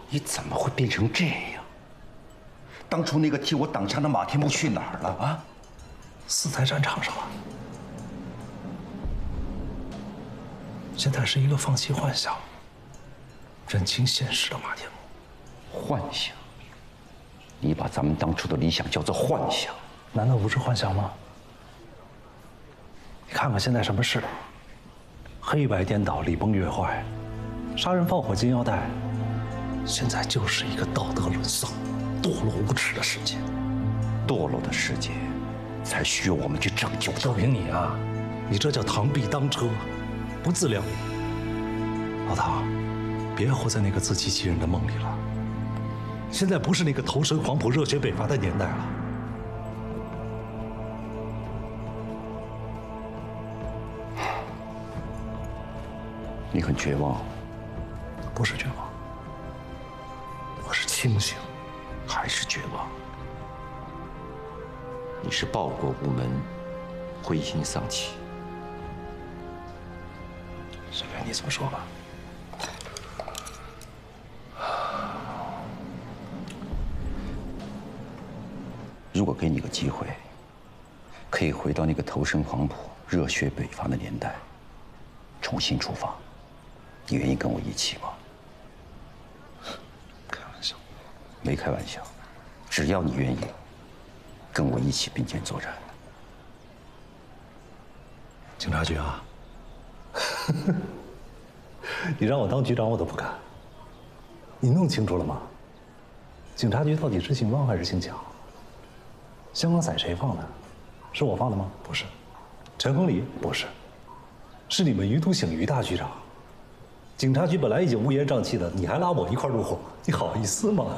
你怎么会变成这样？当初那个替我挡枪的马天木去哪儿了啊？ 死在战场上了。现在是一个放弃幻想、认清现实的马天木。 幻想？你把咱们当初的理想叫做幻想？ 难道不是幻想吗？你看看现在什么势头，黑白颠倒，礼崩乐坏，杀人放火金腰带，现在就是一个道德沦丧、堕落无耻的世界。 堕落的世界，才需要我们去拯救它。 赵平，你啊，你这叫螳臂当车，不自量力。老唐，别活在那个自欺欺人的梦里了。现在不是那个投身黄埔、热血北伐的年代了。 你很绝望？ 不是绝望，我是清醒。 还是绝望？你是报国无门，灰心丧气。 随便你怎么说吧。 如果给你个机会，可以回到那个投身黄埔、热血北伐的年代，重新出发，你愿意跟我一起吗？ 开玩笑。 没开玩笑，只要你愿意，跟我一起并肩作战。 警察局啊，你让我当局长我都不敢。你弄清楚了吗？警察局到底是姓汪还是姓蒋？香港伞谁放的？是我放的吗？不是。陈亨利不是。是你们余督醒余大局长。警察局本来已经乌烟瘴气的，你还拉我一块入伙，你好意思吗？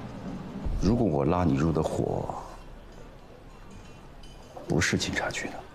如果我拉你入的伙不是警察局的，